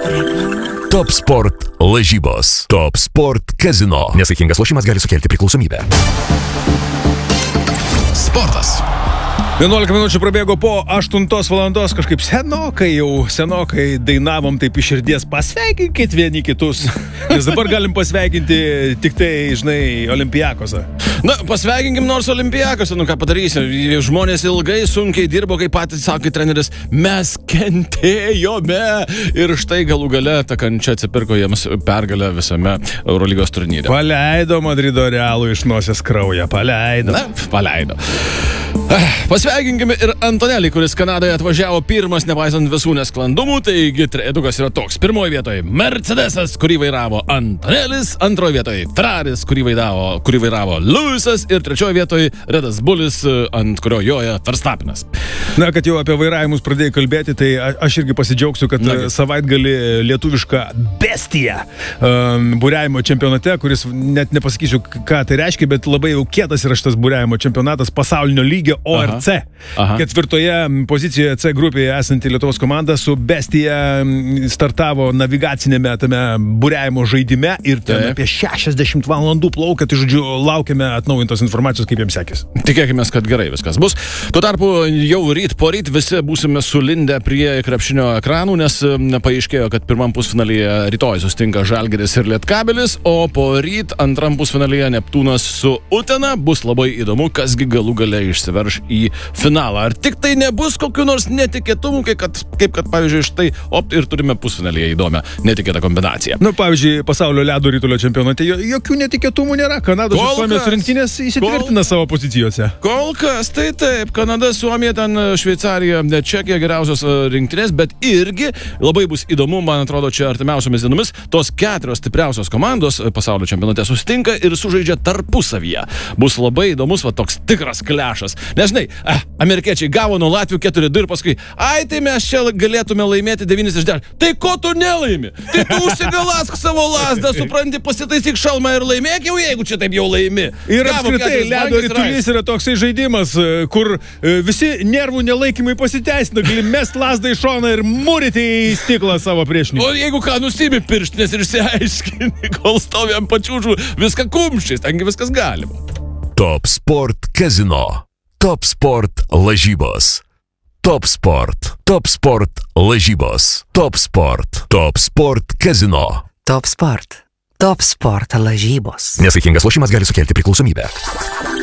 Top Sport lažybos. Top Sport Casino. Nesaikingas lošimas gali sukelti priklausomybę. Sportas. 11 minučių prabėgo po 8 valandos, kažkaip senokai dainavom taip iš širdies. Pasveikinkit vieni kitus, nes dabar galim pasveikinti tik tai, žinai, Olimpiakosą. Na, pasveikinkim nors Olimpiakosą, ką padarysi. Žmonės ilgai, sunkiai dirbo, kaip patys sako treneris, mes kentėjome. Ir štai galų gale ta kančia atsipirko jiems pergalę visame Eurolygos turnyre. Paleido Madrido Realų iš nosies kraują, paleido. Na, paleido. Pasveikinkime ir Antonelį, kuris Kanadoje atvažiavo pirmas, nepaisant visų nesklandumų, taigi trejetukas yra toks. Pirmoje vietoje Mercedesas, kurį vairavo Antonelis, antroje vietoje Ferraris, kurį vairavo Lewisas ir trečioje vietoje Redas Bullis, ant kurio joja Verstappenas. Na, kad jau apie vairavimus pradėjai kalbėti, tai aš irgi pasidžiaugsiu, kad savaitgalį lietuvišką bestiją buriavimo čempionate, kuris net nepasakysiu, ką tai reiškia, bet labai jau kietas yra šitas buriavimo čempionatas pasaulinio lygio ORC. Ketvirtoje pozicijoje C grupėje esanti Lietuvos komanda su bestija startavo navigacinėme tame buriavimo žaidime ir ten apie 60 valandų plaukia, tai žodžiu, laukiame atnaujintos informacijos, kaip jiems sekės. Tikėkime, kad gerai viskas bus. Tuo tarpu jau poryt visi būsime sulindę prie krepšinio ekranų, nes paaiškėjo, kad pirmam pusfinalyje rytoj sustinka Žalgiris ir Lietkabelis, o poryt antram pusfinalyje Neptūnas su Utena. Bus labai įdomu, kasgi galų gale išsiverš į finalą. Ar tik tai nebus kokių nors netikėtumų, kaip kad pavyzdžiui, štai ir turime pusfinalyje įdomią netikėtą kombinaciją. Nu, pavyzdžiui, pasaulio ledo ritulio čempionate jokių netikėtumų nėra. Kanados ir Suomijos rinktinės įsitvirtina savo pozicijose. Kol kas tai taip. Kanada, Suomija, ten Šveicarija, Čekija geriausios rinktinės, bet irgi labai bus įdomu, man atrodo, čia artimiausiomis dienomis tos 4 stipriausios komandos pasaulio čempionate sustinka ir sužaidžia tarpusavyje. Bus labai įdomus, toks tikras klešas. Nes, žinai, amerikiečiai gavo nuo Latvių 4-2 ir paskui, tai mes čia galėtume laimėti 9-10. Tai ko tu nelaimi? Tai tu užsigalask savo lasdą, supranti, pasitaisyk šalmą ir laimėk jau, jeigu čia taip jau laimi. Ir apskritai, ledo ritulys yra toksai žaidimas, kur visi nervų nelaikymai pasiteisina, gali mest lasdą į šoną ir mūryti į stiklą savo priešininką. O jeigu ką, nusimi pirštinės ir išsiaiškini, kol stovi ant pačiūžų, viską kumščiais, tengi viskas galima. Top Sport Casino. Top Sport lažybos. Top Sport. Top Sport lažybos. Top Sport. Top Sport Casino. Top Sport. Top Sport lažybos. Nesaikingas lošimas gali sukelti priklausomybę.